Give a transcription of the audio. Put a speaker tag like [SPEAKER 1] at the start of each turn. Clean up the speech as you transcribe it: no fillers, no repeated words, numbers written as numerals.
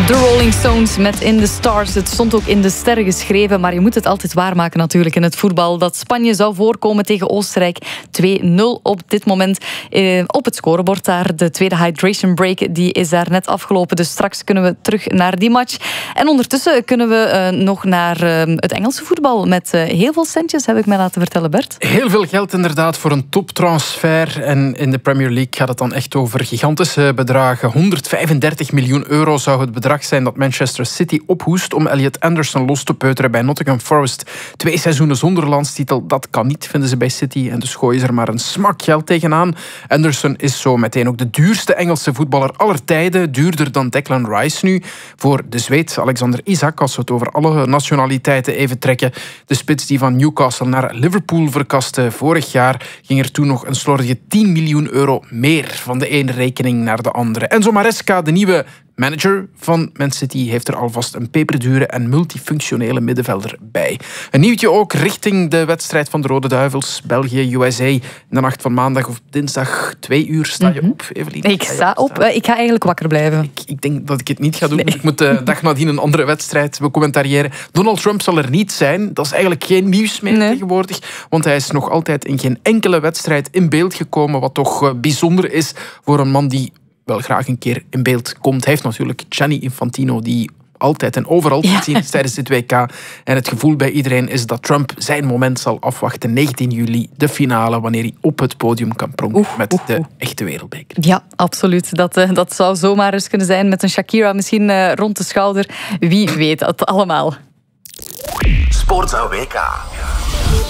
[SPEAKER 1] De Rolling Stones met In the Stars. Het stond ook in de sterren geschreven, maar je moet het altijd waarmaken natuurlijk in het voetbal. Dat Spanje zou voorkomen tegen Oostenrijk. 2-0 op dit moment op het scorebord daar. De tweede hydration break die is daar net afgelopen, dus straks kunnen we terug naar die match. En ondertussen kunnen we nog naar het Engelse voetbal met heel veel centjes, heb ik mij laten vertellen, Bert.
[SPEAKER 2] Heel veel geld inderdaad voor een toptransfer. En in de Premier League gaat het dan echt over gigantische bedragen. 135 miljoen euro zou het bedrag zijn dat Manchester City ophoest om Elliot Anderson los te peuteren bij Nottingham Forest. 2 seizoenen zonder landstitel, dat kan niet, vinden ze bij City. En dus gooien ze er maar een smak geld tegenaan. Anderson is zo meteen ook de duurste Engelse voetballer aller tijden. Duurder dan Declan Rice nu. Voor de Zweed Alexander Isak, als we het over alle nationaliteiten even trekken. De spits die van Newcastle naar Liverpool verkaste vorig jaar, ging er toen nog een slordige 10 miljoen euro meer van de ene rekening naar de andere. Enzo Maresca, de nieuwe manager van Man City, heeft er alvast een peperdure en multifunctionele middenvelder bij. Een nieuwtje ook richting de wedstrijd van de Rode Duivels, België-USA. In de nacht van maandag of dinsdag 2 uur sta je op, Evelien?
[SPEAKER 1] Ik sta op. Ik ga eigenlijk wakker blijven.
[SPEAKER 2] Ik denk dat ik het niet ga doen. Nee. Ik moet de dag nadien een andere wedstrijd becommentariëren. Donald Trump zal er niet zijn. Dat is eigenlijk geen nieuws meer tegenwoordig. Want hij is nog altijd in geen enkele wedstrijd in beeld gekomen. Wat toch bijzonder is voor een man die wel graag een keer in beeld komt. Hij heeft natuurlijk Gianni Infantino, die altijd en overal te zien is tijdens dit WK. En het gevoel bij iedereen is dat Trump zijn moment zal afwachten. 19 juli, de finale, wanneer hij op het podium kan pronken met de echte wereldbeker.
[SPEAKER 1] Ja, absoluut. Dat zou zomaar eens kunnen zijn met een Shakira misschien rond de schouder. Wie weet het allemaal.
[SPEAKER 3] Sportza WK.